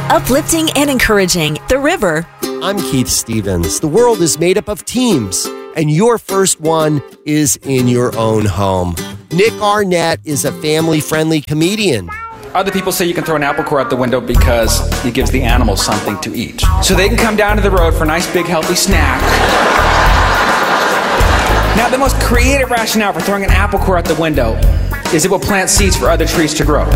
Uplifting and encouraging. The River. I'm Keith Stevens. The world is made up of teams, and your first one is in your own home. Nick Arnett is a family-friendly comedian. Other people say you can throw an apple core out the window because it gives the animals something to eat. So they can come down to the road for a nice, big, healthy snack. Now, the most creative rationale for throwing an apple core out the window is it will plant seeds for other trees to grow.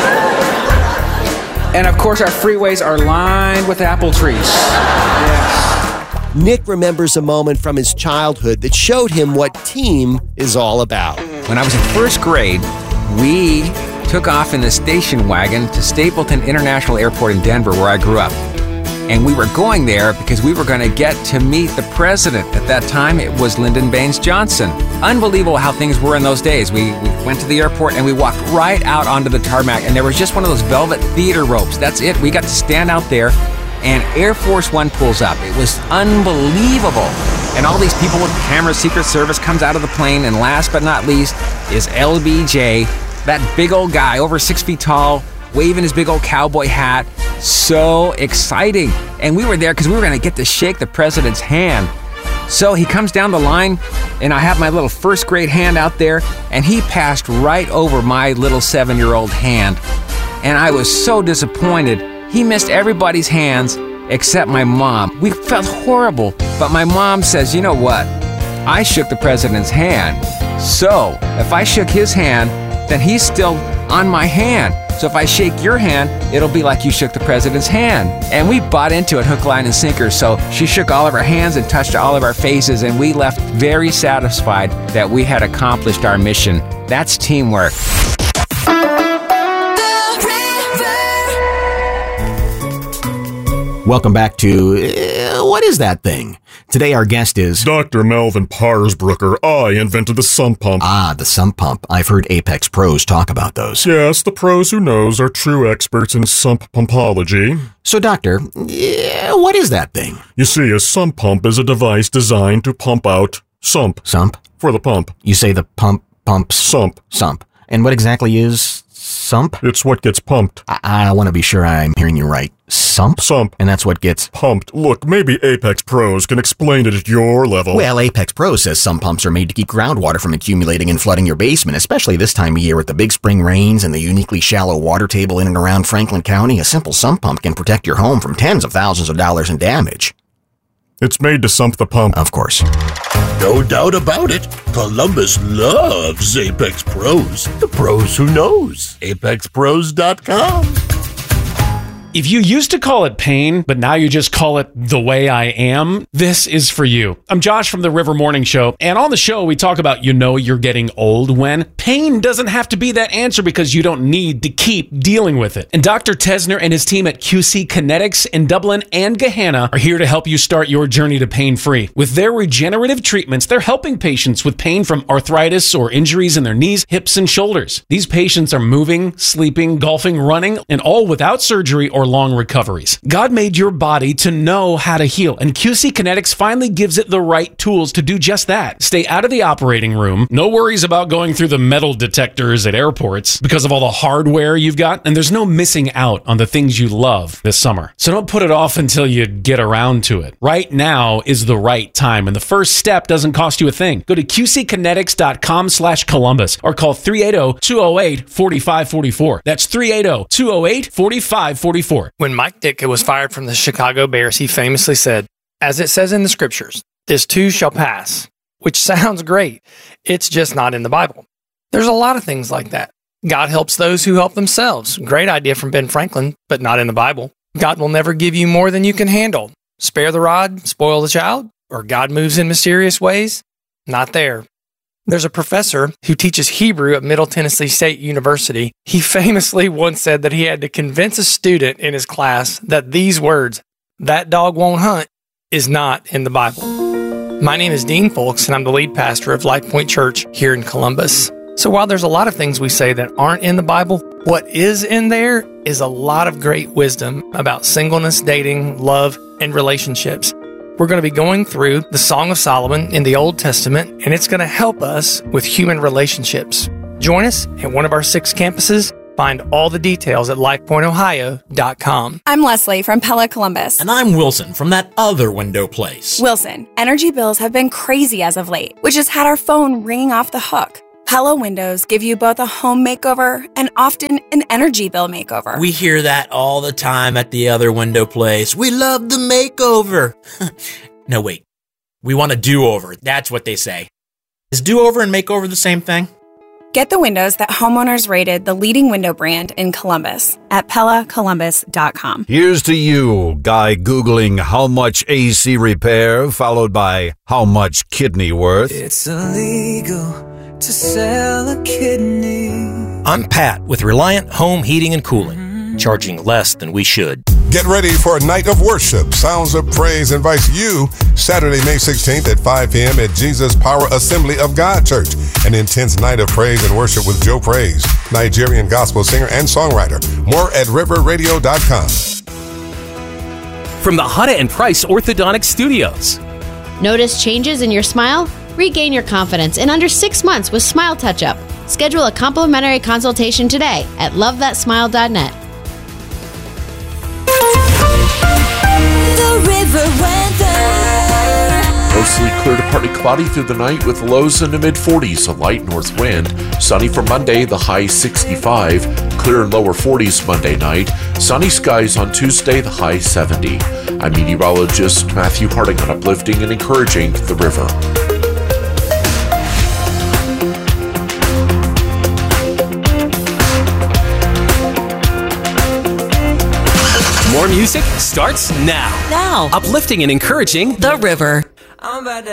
And of course, our freeways are lined with apple trees. Yes. Nick remembers a moment from his childhood that showed him what team is all about. When I was in first grade, we took off in the station wagon to Stapleton International Airport in Denver, where I grew up. And we were going there because we were going to get to meet the president. At that time, it was Lyndon Baines Johnson. Unbelievable how things were in those days. We went to the airport and we walked right out onto the tarmac, and there was just one of those velvet theater ropes. That's it. We got to stand out there, and Air Force One pulls up. It was unbelievable. And all these people with cameras, Secret Service comes out of the plane, and last but not least is LBJ, that big old guy, over 6 feet tall, waving his big old cowboy hat. So exciting. And we were there because we were going to get to shake the president's hand. So he comes down the line, and I have my little first grade hand out there, and he passed right over my little 7-year-old hand. And I was so disappointed. He missed everybody's hands except my mom. We felt horrible, but my mom says, you know what? I shook the president's hand. So if I shook his hand, then he's still on my hand. So if I shake your hand, it'll be like you shook the president's hand. And we bought into it hook, line, and sinker. So she shook all of our hands and touched all of our faces, and we left very satisfied that we had accomplished our mission. That's teamwork. Welcome back to What Is That Thing? Today our guest is Dr. Melvin Parsbrucker. I invented the sump pump. Ah, the sump pump. I've heard Apex pros talk about those. Yes, the pros who knows are true experts in sump pumpology. So, Doctor, what is that thing? You see, a sump pump is a device designed to pump out sump. Sump? For the pump. You say the pumps? Sump. Sump. And what exactly is sump? It's what gets pumped. I want to be sure I'm hearing you right. Sump? Sump. And that's what gets pumped. Look, maybe Apex Pros can explain it at your level. Well, Apex Pros says some pumps are made to keep groundwater from accumulating and flooding your basement, especially this time of year with the big spring rains and the uniquely shallow water table in and around Franklin County. A simple sump pump can protect your home from tens of thousands of dollars in damage. It's made to sump the pump. Of course. No doubt about it. Columbus loves Apex Pros. The pros who knows. ApexPros.com. If you used to call it pain, but now you just call it the way I am, this is for you. I'm Josh from the River Morning Show, and on the show we talk about you're getting old when pain doesn't have to be that answer because you don't need to keep dealing with it. And Dr. Tesner and his team at QC Kinetics in Dublin and Gahanna are here to help you start your journey to pain-free. With their regenerative treatments, they're helping patients with pain from arthritis or injuries in their knees, hips, and shoulders. These patients are moving, sleeping, golfing, running, and all without surgery or long recoveries. God made your body to know how to heal, and QC Kinetics finally gives it the right tools to do just that. Stay out of the operating room. No worries about going through the metal detectors at airports because of all the hardware you've got, and there's no missing out on the things you love this summer. So don't put it off until you get around to it. Right now is the right time, and the first step doesn't cost you a thing. Go to qckinetics.com/Columbus or call 380-208-4544. That's 380-208-4544. When Mike Ditka was fired from the Chicago Bears, he famously said, "As it says in the scriptures, this too shall pass," which sounds great. It's just not in the Bible. There's a lot of things like that. God helps those who help themselves. Great idea from Ben Franklin, but not in the Bible. God will never give you more than you can handle. Spare the rod, spoil the child, or God moves in mysterious ways? Not there. There's a professor who teaches Hebrew at Middle Tennessee State University. He famously once said that he had to convince a student in his class that these words, "that dog won't hunt," is not in the Bible. My name is Dean Folks, and I'm the lead pastor of Life Point Church here in Columbus. So while there's a lot of things we say that aren't in the Bible, what is in there is a lot of great wisdom about singleness, dating, love, and relationships. We're going to be going through the Song of Solomon in the Old Testament, and it's going to help us with human relationships. Join us at one of our 6 campuses, Find all the details at lifepointohio.com. I'm Leslie from Pella Columbus. And I'm Wilson from that other window place. Wilson, energy bills have been crazy as of late, which has had our phone ringing off the hook. Pella windows give you both a home makeover and often an energy bill makeover. We hear that all the time at the other window place. We love the makeover. No, wait. We want a do-over. That's what they say. Is do-over and makeover the same thing? Get the windows that homeowners rated the leading window brand in Columbus at PellaColumbus.com. Here's to you, guy Googling how much AC repair, followed by how much kidney worth. It's illegal to sell a kidney. I'm Pat with Reliant Home Heating and Cooling, charging less than we should. Get ready for a night of worship. Sounds of Praise invites you Saturday, May 16th at 5 p.m. at Jesus Power Assembly of God Church. An intense night of praise and worship with Joe Praise, Nigerian gospel singer and songwriter. More at riverradio.com. From the Huda and Price Orthodontic Studios. Notice changes in your smile? Regain your confidence in under 6 months with Smile Touch-Up. Schedule a complimentary consultation today at lovethatsmile.net. The River weather. Mostly clear to partly cloudy through the night with lows in the mid-40s, a light north wind. Sunny for Monday, the high 65. Clear and lower 40s Monday night. Sunny skies on Tuesday, the high 70. I'm meteorologist Matthew Harding on Uplifting and Encouraging the River. More music starts now. Now. Uplifting and encouraging the River.